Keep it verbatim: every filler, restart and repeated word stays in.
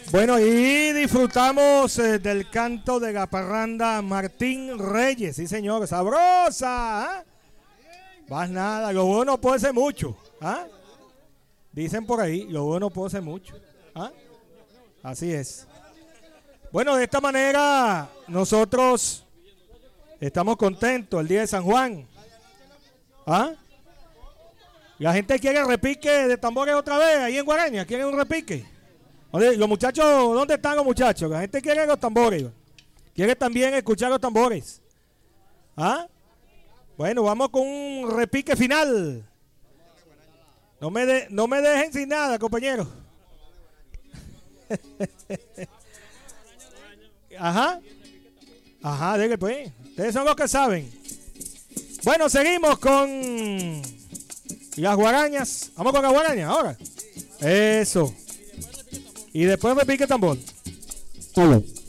Bueno, y disfrutamos eh, del canto de la parranda Martín Reyes. Sí, señor, sabrosa. ¿Ah? Más nada, lo bueno puede ser mucho. ¿Ah? Dicen por ahí, lo bueno puede ser mucho. ¿Ah? Así es. Bueno, de esta manera nosotros estamos contentos el día de San Juan. ¿Ah? La gente quiere repique de tambores otra vez ahí en Guaraña. ¿Quieren un repique? Los muchachos, ¿dónde están los muchachos? La gente quiere los tambores. Quiere también escuchar los tambores. ¿Ah? Bueno, vamos con un repique final. No me, de, no me dejen sin nada, compañeros. Ajá. Ajá, déjale pues. Ustedes son los que saben. Bueno, seguimos con las guarañas. Vamos con las guarañas ahora. Eso. Y después repique tambor. Solo.